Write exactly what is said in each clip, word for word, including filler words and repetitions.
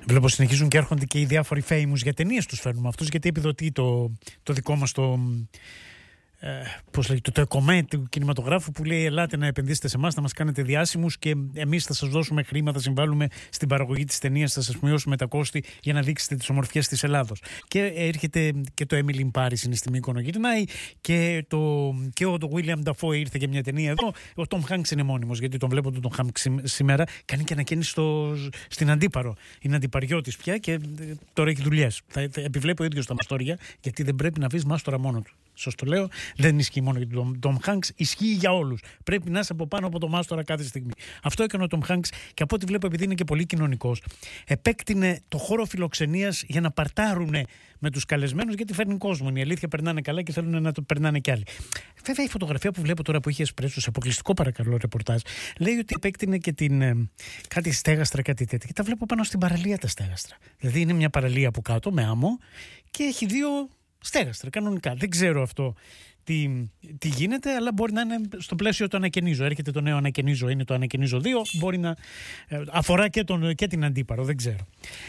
Βλέπω συνεχίζουν και έρχονται και οι διάφοροι famous για ταινίες τους φέρνουμε αυτούς, γιατί επιδοτεί το, το δικό μας το, ε, πώς λέγεται, το εκομέ του κινηματογράφου, που λέει ελάτε να επενδύσετε σε εμάς, να μας κάνετε διάσημους και εμείς θα σας δώσουμε χρήματα, θα συμβάλλουμε στην παραγωγή της ταινίας, θα σας μειώσουμε τα κόστη για να δείξετε τις ομορφιές της Ελλάδος. Και έρχεται και το Emily in Paris είναι στη Μύκονο, γυρνάει, και, το, και ο το William Dafoe ήρθε και μια ταινία εδώ. Ο Tom Hanks είναι μόνιμος, γιατί τον βλέπω τον Tom Hanks σήμερα, κάνει και ανακαίνιση στο, στην Αντίπαρο. Είναι αντιπαριώτης πια και τώρα έχει δουλειές. Θα, θα επιβλέπει ο ίδιος τα μαστόρια, γιατί δεν πρέπει να βρεις μάστορα μόνο του. Σωστό λέω, δεν ισχύει μόνο για τον Tom Hanks, ισχύει για όλους. Πρέπει να είσαι από πάνω από το μάστορα κάθε στιγμή. Αυτό έκανε ο Tom Hanks, και από ό,τι βλέπω, επειδή είναι και πολύ κοινωνικός, επέκτηνε το χώρο φιλοξενίας για να παρτάρουνε με τους καλεσμένους, γιατί φέρνει κόσμο. Η αλήθεια, περνάνε καλά και θέλουν να το περνάνε κι άλλοι. Βέβαια, η φωτογραφία που βλέπω τώρα που είχε Εσπρέσο, σε αποκλειστικό παρακαλώ ρεπορτάζ, λέει ότι επέκτηνε και την, ε, κάτι στέγαστρα, κάτι τέτοια. Και τα βλέπω πάνω στην παραλία τα στέγαστρα. Δηλαδή είναι μια παραλία από κάτω με άμμο και έχει δύο στέγαστρα κανονικά. Δεν ξέρω αυτό τι, τι γίνεται, αλλά μπορεί να είναι στο πλαίσιο του Ανακαινίζω. Έρχεται το νέο Ανακαινίζω, είναι το Ανακαινίζω δύο, μπορεί να ε, αφορά και, τον, και την Αντίπαρο, δεν ξέρω.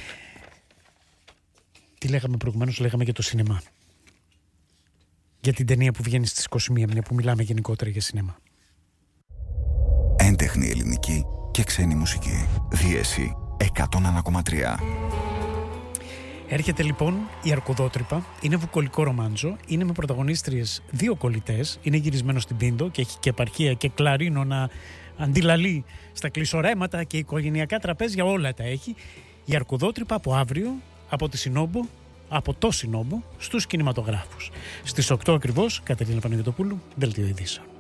Τι λέγαμε προηγουμένως, λέγαμε για το σινεμά. Για την ταινία που βγαίνει στις είκοσι μία, μια που μιλάμε γενικότερα για σινεμά. Έντεχνη ελληνική και ξένη μουσική. Δίεση εκατόν ένα κόμμα τρία. Έρχεται λοιπόν η Αρκουδότρυπα, είναι βουκολικό ρομάντζο, είναι με πρωταγωνίστριες δύο κολλητές, είναι γυρισμένο στην Πίντο και έχει και επαρχία και κλαρίνο να αντιλαλεί στα κλεισορέματα και οικογενειακά τραπέζια, όλα τα έχει. Η Αρκουδότρυπα από αύριο, από τη Συνόμπο, από το Συνόμπο, στους κινηματογράφους. Στις οκτώ ακριβώς, Κατερίνα Παναγιωτοπούλου, Δελτίο Ειδήσεων.